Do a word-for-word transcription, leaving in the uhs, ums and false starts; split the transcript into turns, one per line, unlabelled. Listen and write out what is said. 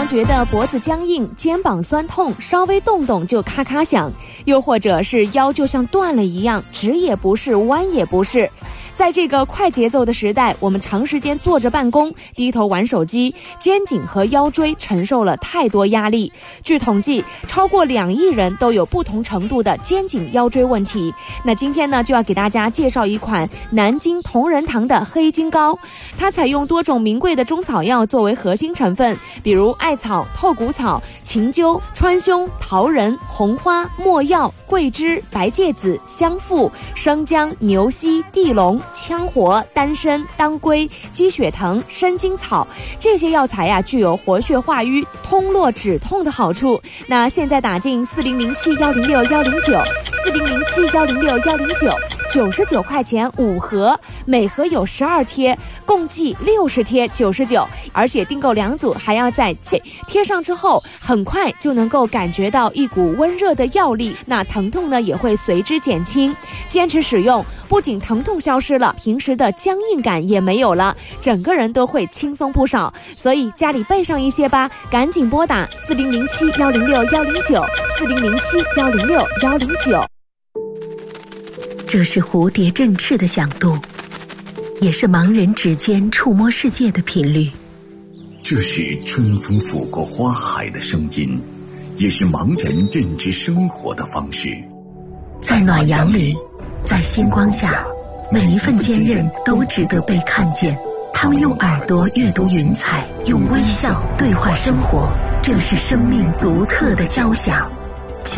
觉得脖子僵硬、肩膀酸痛，稍微动动就咔咔响，又或者是腰就像断了一样，直也不是，弯也不是。在这个快节奏的时代，我们长时间坐着办公，低头玩手机，肩颈和腰椎承受了太多压力。据统计，超过两亿人都有不同程度的肩颈腰椎问题。那今天呢，就要给大家介绍一款南京同仁堂的黑金膏，它采用多种名贵的中草药作为核心成分，比如艾草、透骨草、秦灸、川芎、桃仁、红花、没药、桂枝、白芥子、香附、生姜、牛膝、地龙、羌活、丹参、当归、鸡血藤、生筋草，这些药材呀、啊、具有活血化瘀、通络止痛的好处。那现在打进四零零七幺零六幺零九，四零零七幺零六幺零九，九十九块钱五盒，每盒有十二贴，共计六十贴九十九，而且订购两组还要再贴上之后，很快就能够感觉到一股温热的药力，那疼痛呢也会随之减轻。坚持使用，不仅疼痛消失了，平时的僵硬感也没有了，整个人都会轻松不少。所以家里备上一些吧，赶紧拨打四零零七幺零六幺零九，四零零七幺零六幺零九。
这是蝴蝶振翅的响度，也是盲人指尖触摸世界的频率。
这是春风拂过花海的声音，也是盲人认知生活的方式。
在暖阳里，在星光下，每一份坚韧都值得被看见。他们用耳朵阅读云彩，用微笑对话生活，这是生命独特的交响。